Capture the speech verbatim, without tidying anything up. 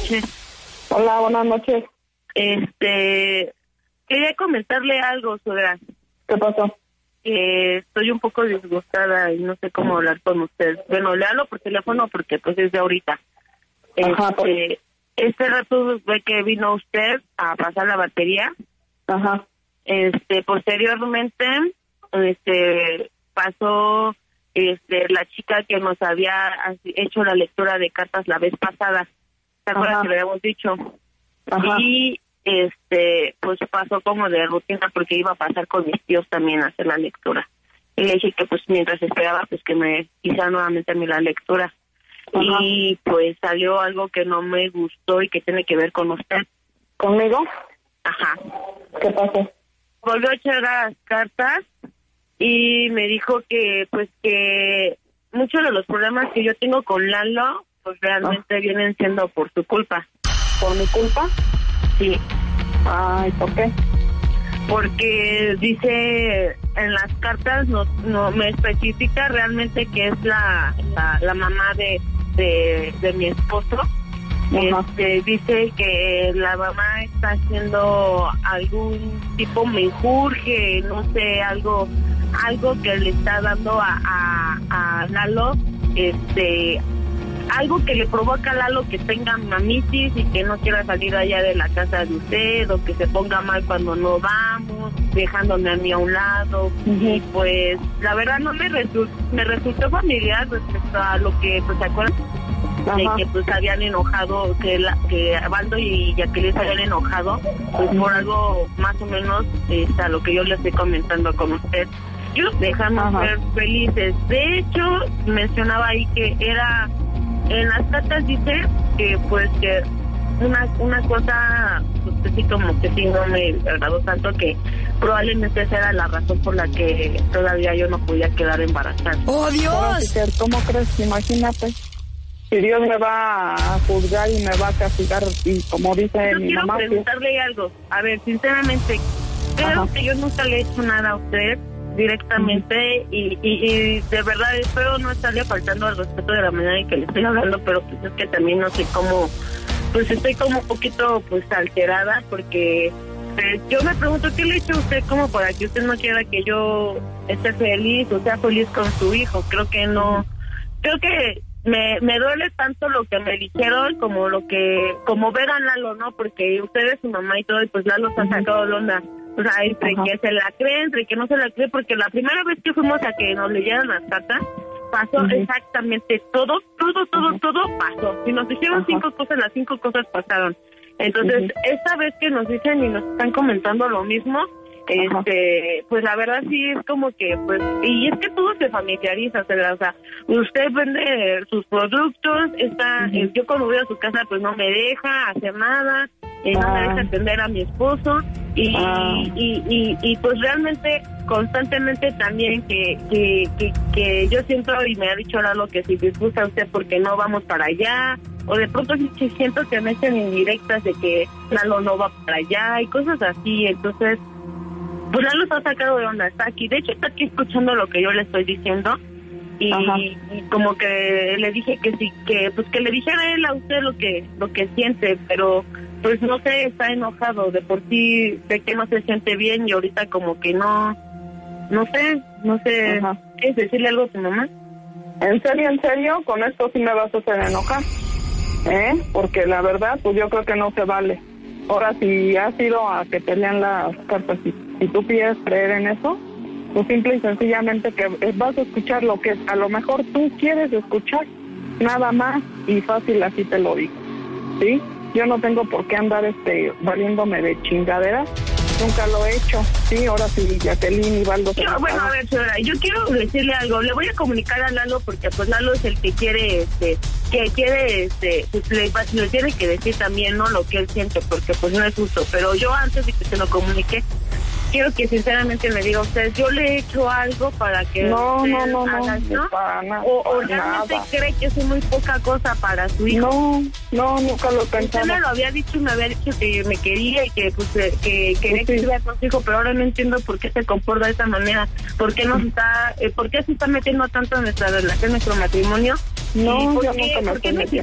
noches. Hola, buenas noches. Este, quería comentarle algo, suegra. ¿Qué pasó? Eh, estoy un poco disgustada y no sé cómo hablar con usted. Bueno, le hablo por teléfono porque pues es de ahorita. Ajá, Este, pues. este rato ve que vino usted a pasar la batería. Ajá. Este, posteriormente, este, pasó, este, la chica que nos había hecho la lectura de cartas la vez pasada. ¿Se acuerdan que lo habíamos dicho? Ajá. Y, este, pues pasó como de rutina porque iba a pasar con mis tíos también a hacer la lectura. Y le dije que pues mientras esperaba, pues que me hiciera nuevamente a mí la lectura. Ajá. Y pues salió algo que no me gustó y que tiene que ver con usted. ¿Conmigo? Ajá. ¿Qué pasó? Volvió a echar las cartas y me dijo que pues que muchos de los problemas que yo tengo con Lalo pues realmente ah. vienen siendo por su culpa. ¿Por mi culpa? Sí. Ay, ¿por qué? Porque dice en las cartas, no no me especifica realmente que es la la, la mamá de, de, de mi esposo. Este, dice que la mamá está haciendo algún tipo menjurje, no sé, algo algo que le está dando a, a, a Lalo, este, algo que le provoca a Lalo que tenga mamitis y que no quiera salir allá de la casa de usted, o que se ponga mal cuando no vamos, dejándome a mí a un lado. Uh-huh. Y pues la verdad no me resultó, me resultó familiar respecto a lo que, pues, ¿se acuerdan? De que pues habían enojado, que la, que Baldo y Jacqueline se habían enojado, pues por algo más o menos este, a lo que yo le estoy comentando con usted. Y los dejamos Ajá. ser felices. De hecho, mencionaba ahí que era, en las cartas dice que pues que una una cosa, pues sí, como que sí no me agradó tanto, que probablemente esa era la razón por la que todavía yo no podía quedar embarazada. ¡Oh, Dios! ¿Cómo crees? Imagínate. Si Dios me va a juzgar y me va a castigar, y como dice yo mi quiero mamá... Quiero preguntarle que... algo. A ver, sinceramente, creo Ajá. que yo nunca le he hecho nada a usted directamente, uh-huh. y, y, y de verdad espero no estarle faltando al respeto de la manera en que le estoy hablando, pero pues es que también no sé cómo... Pues estoy como un poquito pues alterada, porque pues, yo me pregunto, ¿qué le he hecho a usted como para que usted no quiera que yo esté feliz o sea feliz con su hijo? Creo que no... Creo que... Me, me duele tanto lo que me dijeron como lo que, como ver a Lalo, ¿no? Porque usted es su mamá y todo, y pues Lalo se ha sacado de onda. O sea, entre Ajá. que se la cree, entre que no se la cree, porque la primera vez que fuimos a que nos leyeran las cartas, pasó uh-huh. exactamente todo, todo, todo, uh-huh. todo pasó. Si nos dijeron uh-huh. cinco cosas, las cinco cosas pasaron. Entonces, uh-huh. esta vez que nos dicen y nos están comentando lo mismo, Ajá. este, pues la verdad sí es como que, pues, y es que todo se familiariza, o sea, usted vende sus productos, está, uh-huh. yo cuando voy a su casa pues no me deja hacer nada, eh, ah. no me deja atender a mi esposo, y, ah. y, y, y pues realmente constantemente también que, que, que, que yo siento, y me ha dicho ahora lo que si disgusta a usted porque no vamos para allá, o de pronto sí siento que me echan indirectas de que Lalo no va para allá y cosas así. Entonces pues Lalo está sacado de onda, está aquí, de hecho está aquí escuchando lo que yo le estoy diciendo, y, y como que le dije que sí, que pues que le dijera él a usted lo que lo que siente, pero pues no sé, está enojado, de por sí de que no se siente bien, y ahorita como que no no sé, no sé, Ajá. ¿quieres decirle algo a tu mamá? ¿En serio, en serio? Con esto sí me vas a hacer enojar, ¿eh? Porque la verdad, pues yo creo que no se vale. Ahora, si has ido a que te lean las cartas y si tú quieres creer en eso, pues simple y sencillamente que vas a escuchar lo que a lo mejor tú quieres escuchar, nada más, y fácil así te lo digo, ¿sí? Yo no tengo por qué andar este valiéndome de chingaderas, nunca lo he hecho, sí, ahora sí, Jacqueline y Baldo... Yo, bueno, a ver, señora, yo quiero decirle algo, le voy a comunicar a Lalo, porque pues Lalo es el que quiere, este, que quiere, este, pues le, le tiene que decir también, ¿no?, lo que él siente, porque pues no es justo, pero yo antes de que se lo comunique, quiero que sinceramente me diga usted, yo le he hecho algo para que no, usted no, no, haga, no, ¿no? Para nada, o, o para realmente nada. cree que es muy poca cosa para su hijo. No, no, nunca lo pensaba. Usted me lo había dicho y me había dicho que me quería y que pues que quería que estuviera con su hijo, pero ahora no entiendo por qué se comporta de esa manera, por qué nos está, eh, por qué se está metiendo tanto en nuestra relación, en nuestro matrimonio. No, ¿Y por yo qué, nunca me por qué estoy